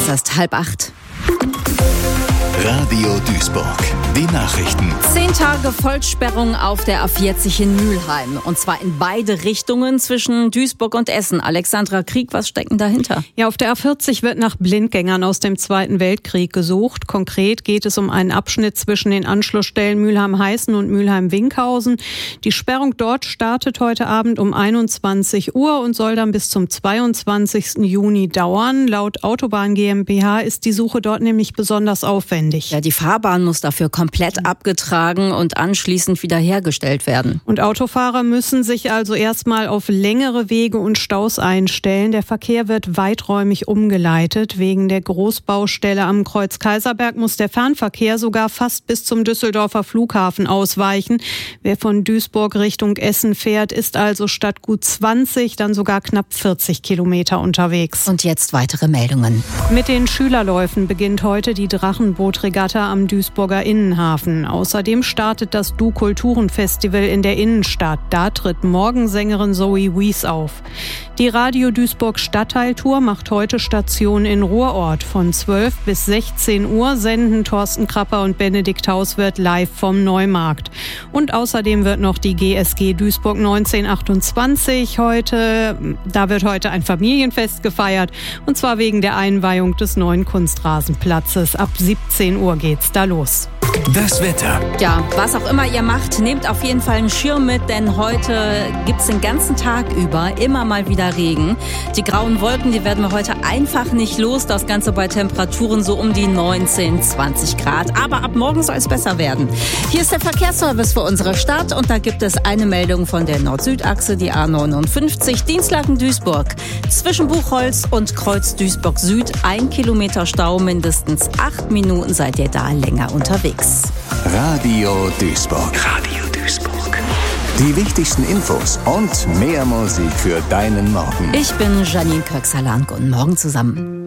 Es ist 7:30. Radio Duisburg. Die Nachrichten. 10 Tage Vollsperrung auf der A40 in Mülheim. Und zwar in beide Richtungen zwischen Duisburg und Essen. Alexandra Krieg, was steckt denn dahinter? Ja, auf der A40 wird nach Blindgängern aus dem Zweiten Weltkrieg gesucht. Konkret geht es um einen Abschnitt zwischen den Anschlussstellen Mülheim-Heißen und Mülheim-Winkhausen. Die Sperrung dort startet heute Abend um 21 Uhr und soll dann bis zum 22. Juni dauern. Laut Autobahn GmbH ist die Suche dort nämlich besonders aufwendig. Ja, die Fahrbahn muss dafür komplett abgetragen und anschließend wiederhergestellt werden. Und Autofahrer müssen sich also erstmal auf längere Wege und Staus einstellen. Der Verkehr wird weiträumig umgeleitet. Wegen der Großbaustelle am Kreuz Kaiserberg muss der Fernverkehr sogar fast bis zum Düsseldorfer Flughafen ausweichen. Wer von Duisburg Richtung Essen fährt, ist also statt gut 20 dann sogar knapp 40 Kilometer unterwegs. Und jetzt weitere Meldungen. Mit den Schülerläufen beginnt heute die Drachenbootregatta am Duisburger Innenhafen. Außerdem startet das Du-Kulturen-Festival in der Innenstadt. Da tritt morgen Sängerin Zoe Wies auf. Die Radio Duisburg Stadtteiltour macht heute Station in Ruhrort. Von 12 bis 16 Uhr senden Thorsten Krapper und Benedikt Hauswirth live vom Neumarkt. Und außerdem wird noch die GSG Duisburg 1928 da wird heute ein Familienfest gefeiert. Und zwar wegen der Einweihung des neuen Kunstrasenplatzes. Ab 17 Uhr geht's da los. Das Wetter. Ja, was auch immer ihr macht, nehmt auf jeden Fall einen Schirm mit, denn heute gibt's den ganzen Tag über immer mal wieder Regen. Die grauen Wolken, die werden wir heute einfach nicht los. Das Ganze bei Temperaturen so um die 19, 20 Grad. Aber ab morgen soll es besser werden. Hier ist der Verkehrsservice für unsere Stadt und da gibt es eine Meldung von der Nord-Süd-Achse, die A59, Dinslaken-Duisburg. Zwischen Buchholz und Kreuz Duisburg Süd 1 Kilometer Stau, mindestens 8 Minuten seid ihr da länger unterwegs. Radio Duisburg. Radio Duisburg. Die wichtigsten Infos und mehr Musik für deinen Morgen. Ich bin Janine Köxalan. Guten Morgen zusammen.